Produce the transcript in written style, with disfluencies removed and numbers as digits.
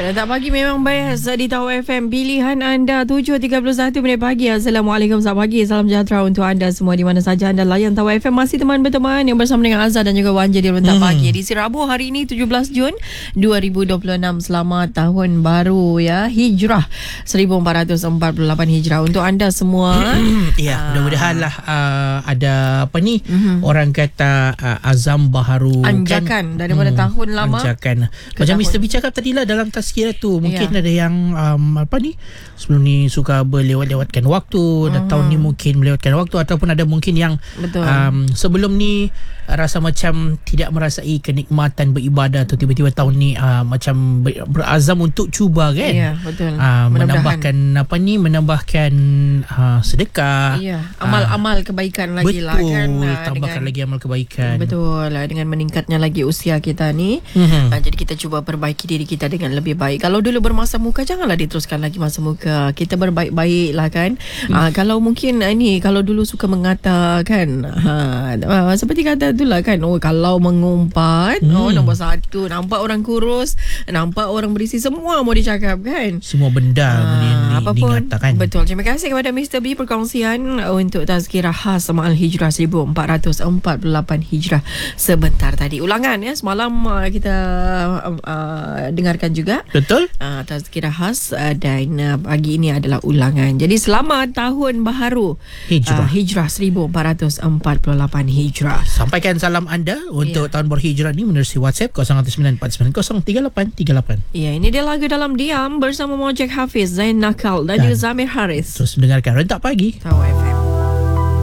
Tak pagi memang best di Tawar FM. Pilihan anda 7.31 minit pagi. Assalamualaikum, selamat pagi. Salam sejahtera untuk anda semua di mana saja anda layan Tawar FM. Masih teman berteman yang bersama dengan Azhar dan juga Wanja di Rentak Pagi. Di Rabu hari ini 17 Jun 2026. Selamat tahun baru ya. Hijrah 1448 Hijrah untuk anda semua. Ya, mudah-mudahan lah ada apa ni, orang kata azam baharu, anjakan kan? daripada tahun lama. Anjakan. Macam Mr. B cakap tadi lah dalam tazkirah tu, mungkin ada yang apa ni, sebelum ni suka berlewat-lewatkan waktu, dan tahun ni mungkin melewatkan waktu, ataupun ada mungkin yang sebelum ni rasa macam tidak merasai kenikmatan beribadah, atau tiba-tiba tahun ni macam berazam untuk cuba kan. Ya, betul. Menambahkan apa ni, menambahkan sedekah. Ya, amal-amal kebaikan lagi lah kan. Tambahkan lagi amal kebaikan. Betul lah, dengan meningkatnya lagi usia kita ni. Jadi kita cuba perbaiki diri kita dengan lebih baik. Kalau dulu bermasa muka, janganlah diteruskan lagi masa muka. Kita berbaik-baik lah kan. Kalau mungkin ini, kalau dulu suka mengatakan seperti kata itulah kan, kalau mengumpat, nombor satu, nampak orang kurus, nampak orang berisi, semua mau dicakap kan. Semua benda apapun dikatakan. Betul. Terima kasih kepada Mr. B perkongsian untuk tazkirah khas Ma'al Hijrah 1448 Hijrah sebentar tadi. Ulangan ya, semalam kita dengarkan juga. Betul. Tazkirah khas dan pagi ini adalah ulangan. Jadi selamat tahun baharu Hijrah 1448 Hijrah. Sampaikan salam anda untuk tahun berhijrah ni menerusi WhatsApp 0194903838. Ya, ini dia lagu Dalam Diam bersama Mojek Hafiz, Zain Nakal dan juga Zamir Haris. Terus mendengarkan Rentak Pagi Tawar FM.